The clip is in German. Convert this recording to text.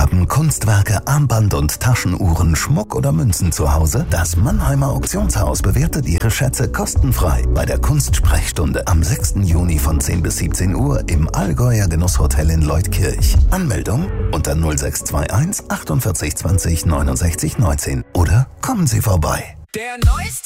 haben Kunstwerke, Armband- und Taschenuhren, Schmuck oder Münzen zu Hause? Das Mannheimer Auktionshaus bewertet Ihre Schätze kostenfrei bei der Kunstsprechstunde am 6. Juni von 10 bis 17 Uhr im Allgäuer Genusshotel in Leutkirch. Anmeldung unter 0621 48 20 69 19 oder kommen Sie vorbei. Der neueste